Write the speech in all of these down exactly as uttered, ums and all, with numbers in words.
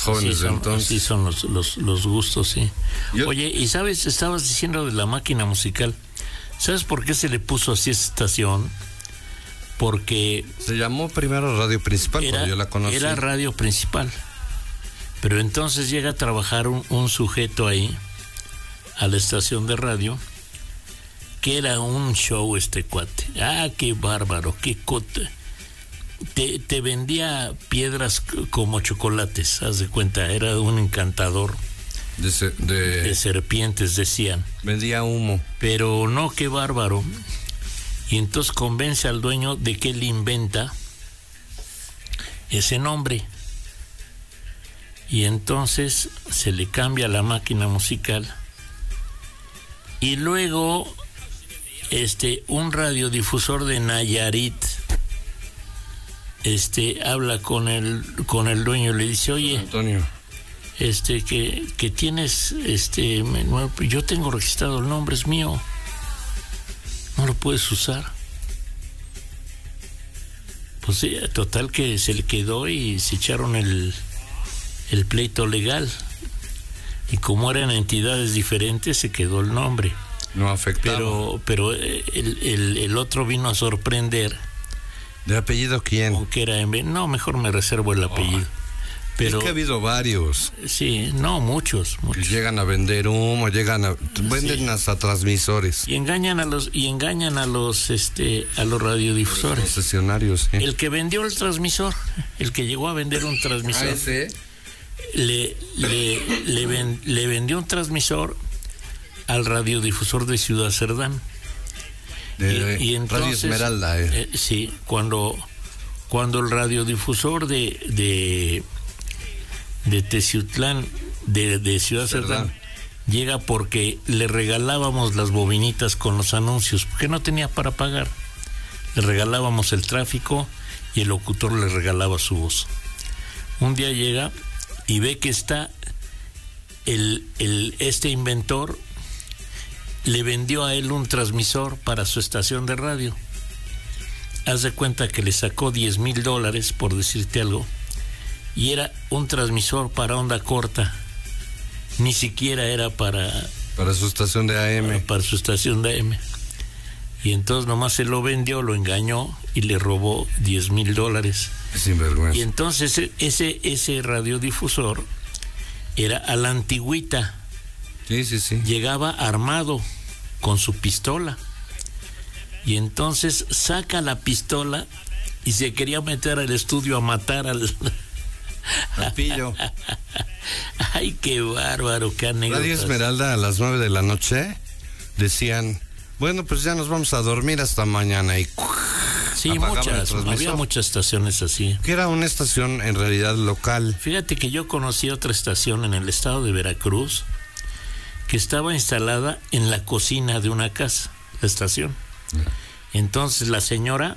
jóvenes sí, de son, entonces. Sí, son los, los, los gustos, sí. Yo... Oye, y sabes, estabas diciendo de la máquina musical. ¿Sabes por qué se le puso así a esa estación? Porque... Se llamó primero Radio Principal, era, porque yo la conocí. Era Radio Principal. Pero entonces llega a trabajar un, un sujeto ahí, a la estación de radio, que era un show este cuate. Ah, qué bárbaro, qué cote. Te, te vendía piedras como chocolates, haz de cuenta, era un encantador. De, ser, de... de serpientes, decían. Vendía humo. Pero no, qué bárbaro. Y entonces convence al dueño de que él inventa ese nombre. Y entonces se le cambia la máquina musical. Y luego este un radiodifusor de Nayarit este habla con el con el dueño y le dice, oye, Antonio, este que, que tienes este yo tengo registrado el nombre, es mío, no lo puedes usar. Pues sí, total que se le quedó y se echaron el el pleito legal, y como eran entidades diferentes se quedó el nombre. No afectaba. Pero pero el, el, el otro vino a sorprender. ¿De apellido quién? Que era en... No, mejor me reservo el apellido. Oh. Pero, es que ha habido varios. Sí, no, muchos, muchos. Que llegan a vender humo, llegan a... Venden sí. hasta transmisores. Y engañan a los, y engañan a los, este, a los radiodifusores. Los concesionarios, sí. El que vendió el transmisor, el que llegó a vender un transmisor. ¿Ah, ese? Le, le, le, ven, le vendió un transmisor al radiodifusor de Ciudad Cerdán. De y, y entonces, Radio Esmeralda. Eh. Eh, sí, cuando, cuando el radiodifusor de, de, de Teciutlán, de, de Ciudad Cerdán, Cerdán, llega porque le regalábamos las bobinitas con los anuncios, porque no tenía para pagar. Le regalábamos el tráfico y el locutor le regalaba su voz. Un día llega y ve que está el, el, este inventor le vendió a él un transmisor para su estación de radio. Haz de cuenta que le sacó diez mil dólares, por decirte algo, y era un transmisor para onda corta. Ni siquiera era para... Para su estación de A M. Para, para su estación de A M. Y entonces nomás se lo vendió, lo engañó y le robó diez mil dólares. Sinvergüenza. Y entonces ese, ese radiodifusor era a la antigüita. Sí, sí, sí. Llegaba armado con su pistola. Y entonces saca la pistola y se quería meter al estudio a matar al... al pillo. Ay, qué bárbaro, qué anécdotas. Radio Esmeralda a las nueve de la noche decían, bueno, pues ya nos vamos a dormir hasta mañana. Y sí, muchas, había muchas estaciones así. Que era una estación en realidad local. Fíjate que yo conocí otra estación en el estado de Veracruz que estaba instalada en la cocina de una casa, la estación. Entonces la señora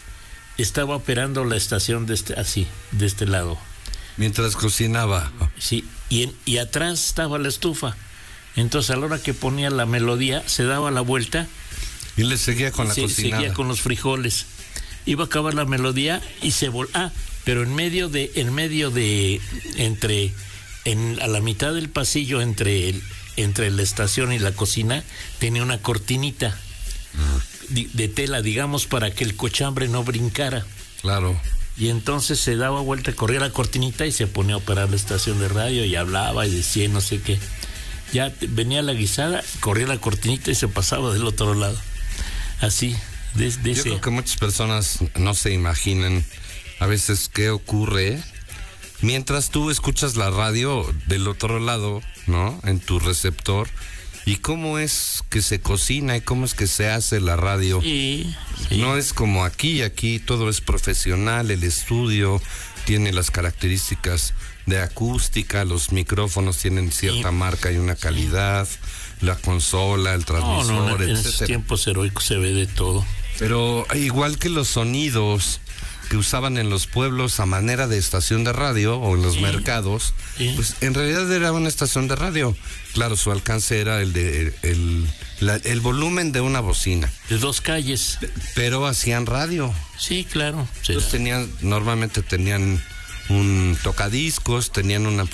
estaba operando la estación de este, así, de este lado. Mientras cocinaba. Sí, y, en, y atrás estaba la estufa. Entonces a la hora que ponía la melodía, se daba la vuelta. Y le seguía con la se, cocinada. Seguía con los frijoles. Iba a acabar la melodía y se vol... Ah, pero en medio de, en medio de, entre, en, a la mitad del pasillo entre el, entre la estación y la cocina, tenía una cortinita uh-huh. de, de tela, digamos, para que el cochambre no brincara. Claro. Y entonces se daba vuelta, corría la cortinita y se ponía a operar la estación de radio y hablaba y decía no sé qué. Ya venía la guisada, corría la cortinita y se pasaba del otro lado. Así, desde Yo ese... creo que muchas personas no se imaginan a veces qué ocurre mientras tú escuchas la radio del otro lado, ¿no? En tu receptor. ¿Y cómo es que se cocina y cómo es que se hace la radio? Sí, sí. No es como aquí, aquí todo es profesional, el estudio tiene las características de acústica, los micrófonos tienen cierta sí. marca y una calidad, sí. la consola, el transmisor, no, no, en etcétera. En esos tiempos heroicos se ve de todo. Pero igual que los sonidos que usaban en los pueblos a manera de estación de radio o en los sí, mercados, sí. pues en realidad era una estación de radio. Claro, su alcance era el de el, la, el volumen de una bocina. De dos calles. Pero hacían radio. Sí, claro. Entonces tenían, normalmente tenían un tocadiscos, tenían una